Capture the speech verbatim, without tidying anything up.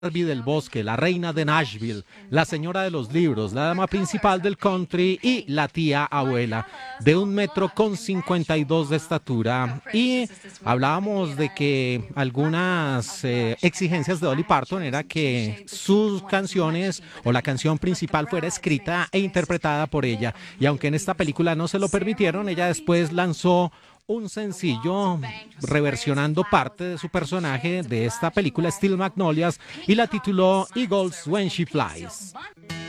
Barbie del Bosque, la reina de Nashville, la señora de los libros, la dama principal del country y la tía abuela, de un metro con cincuenta y dos de estatura. Y hablábamos de que algunas eh, exigencias de Dolly Parton era que sus canciones o la canción principal fuera escrita e interpretada por ella. Y aunque en esta película no se lo permitieron, ella después lanzó un sencillo reversionando parte de su personaje de esta película Steel Magnolias y la tituló Eagles When She Flies.